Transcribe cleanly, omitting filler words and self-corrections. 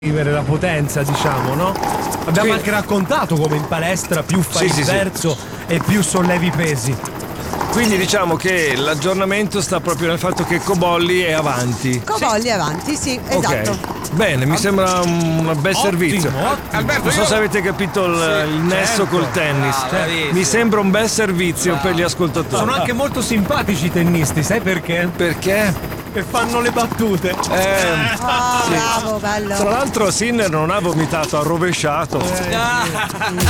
vivere la potenza, diciamo, no? Abbiamo anche raccontato come in palestra più fai il verso e più sollevi pesi. Quindi diciamo che l'aggiornamento sta proprio nel fatto che Cobolli è avanti. Cobolli è avanti, sì, esatto. Bene, mi sembra un bel servizio. Alberto, Non so se avete capito il nesso col tennis. Mi sembra un bel servizio per gli ascoltatori. Sono anche molto simpatici i tennisti, sai perché? Perché? Che fanno le battute. Bravo, bello. Tra l'altro Sinner non ha vomitato, ha rovesciato.